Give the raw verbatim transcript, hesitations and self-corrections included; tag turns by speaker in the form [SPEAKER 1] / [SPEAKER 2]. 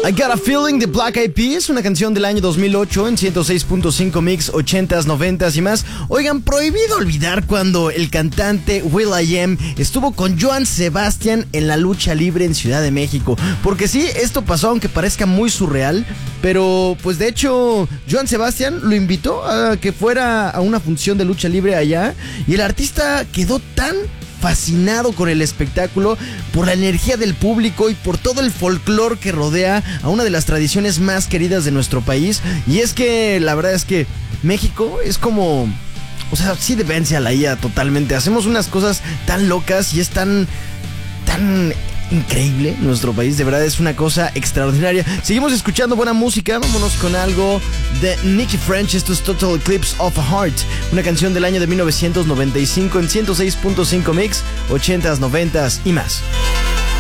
[SPEAKER 1] I Got a Feeling de Black Eyed Peas, una canción del año dos mil ocho en ciento seis punto cinco Mix, ochentas, noventas y más. Oigan, prohibido olvidar cuando el cantante will.i.am estuvo con Joan Sebastian en la lucha libre en Ciudad de México. Porque sí, esto pasó aunque parezca muy surreal, pero pues de hecho Joan Sebastian lo invitó a que fuera a una función de lucha libre allá y el artista quedó tan fascinado con el espectáculo, por la energía del público y por todo el folclore que rodea a una de las tradiciones más queridas de nuestro país. Y es que la verdad es que México es como, o sea, sí dependencia a la I A totalmente. Hacemos unas cosas tan locas y es tan, tan increíble nuestro país, de verdad es una cosa extraordinaria. Seguimos escuchando buena música, vámonos con algo de Nicki French. Esto es Total Eclipse of a Heart, una canción del año de mil novecientos noventa y cinco en ciento seis punto cinco Mix, ochentas, noventas y más.